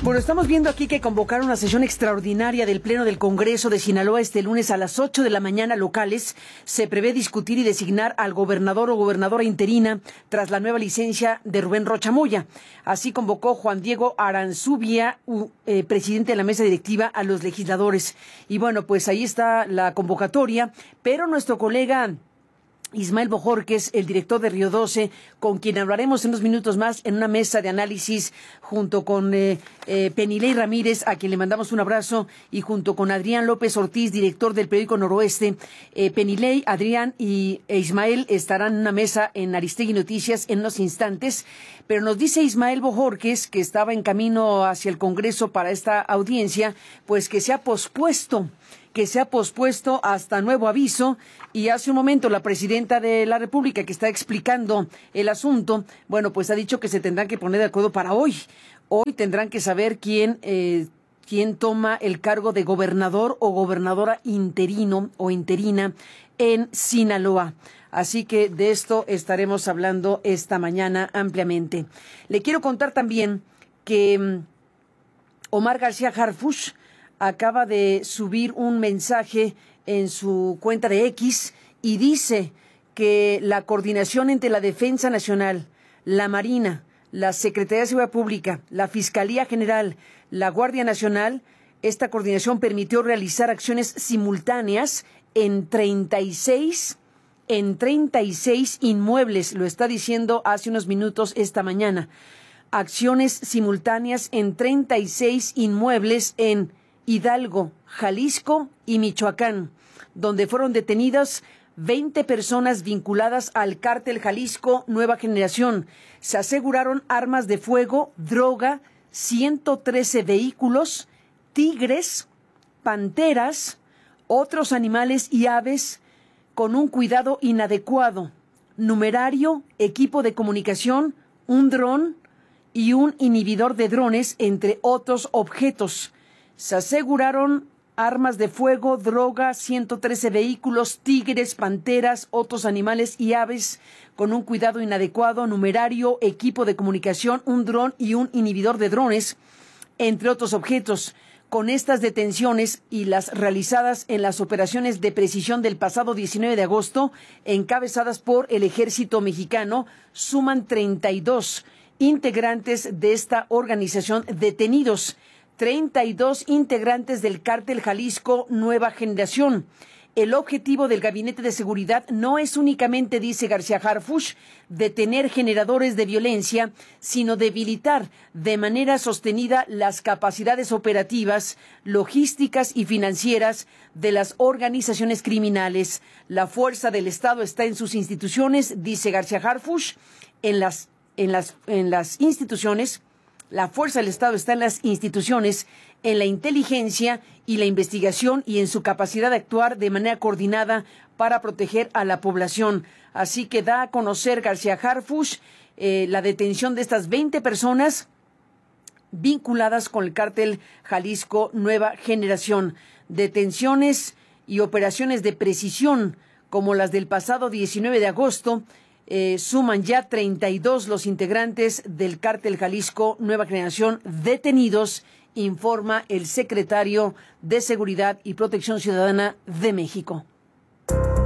Bueno, estamos viendo aquí que convocaron una sesión extraordinaria del Pleno del Congreso de Sinaloa este lunes a las 8 de la mañana locales. Se prevé discutir y designar al gobernador o gobernadora interina tras la nueva licencia de Rubén Rocha Moya. Así convocó Juan Diego Aranzubia, presidente de la mesa directiva, a los legisladores. Y bueno, pues ahí está la convocatoria, pero nuestro colega Ismael Bojorquez, el director de Río 12, con quien hablaremos en unos minutos más en una mesa de análisis junto con Penilei Ramírez, a quien le mandamos un abrazo, y junto con Adrián López Ortiz, director del periódico Noroeste. Penilei, Adrián e Ismael estarán en una mesa en Aristegui Noticias en unos instantes, pero nos dice Ismael Bojorquez, que estaba en camino hacia el Congreso para esta audiencia, pues que se ha pospuesto hasta nuevo aviso. Y hace un momento la presidenta de la República, que está explicando el asunto, bueno, pues ha dicho que se tendrán que poner de acuerdo para hoy. Hoy tendrán que saber quién toma el cargo de gobernador o gobernadora interino o interina en Sinaloa. Así que de esto estaremos hablando esta mañana ampliamente. Le quiero contar también que Omar García Harfuch acaba de subir un mensaje en su cuenta de X y dice que la coordinación entre la Defensa Nacional, la Marina, la Secretaría de Seguridad Pública, la Fiscalía General, la Guardia Nacional, esta coordinación permitió realizar acciones simultáneas en 36 inmuebles, lo está diciendo hace unos minutos esta mañana. Acciones simultáneas en 36 inmuebles en Hidalgo, Jalisco y Michoacán, donde fueron detenidas 20 personas vinculadas al cártel Jalisco Nueva Generación. Se aseguraron armas de fuego, droga, 113 vehículos, tigres, panteras, otros animales y aves con un cuidado inadecuado, numerario, equipo de comunicación, un dron y un inhibidor de drones, entre otros objetos. Se aseguraron armas de fuego, droga, 113 vehículos, tigres, panteras, otros animales y aves con un cuidado inadecuado, numerario, equipo de comunicación, un dron y un inhibidor de drones, entre otros objetos. Con estas detenciones y las realizadas en las operaciones de precisión del pasado 19 de agosto, encabezadas por el Ejército Mexicano, suman 32 integrantes de esta organización detenidos. 32 integrantes del cártel Jalisco Nueva Generación. El objetivo del Gabinete de Seguridad no es únicamente, dice García Harfuch, detener generadores de violencia, sino debilitar de manera sostenida las capacidades operativas, logísticas y financieras de las organizaciones criminales. La fuerza del Estado está en sus instituciones, dice García Harfuch, en las instituciones. La fuerza del Estado está en las instituciones, en la inteligencia y la investigación y en su capacidad de actuar de manera coordinada para proteger a la población. Así que da a conocer García Harfuch la detención de estas 20 personas vinculadas con el cártel Jalisco Nueva Generación. Detenciones y operaciones de precisión como las del pasado 19 de agosto, suman ya 32 los integrantes del cártel Jalisco Nueva Generación detenidos, informa el secretario de Seguridad y Protección Ciudadana de México.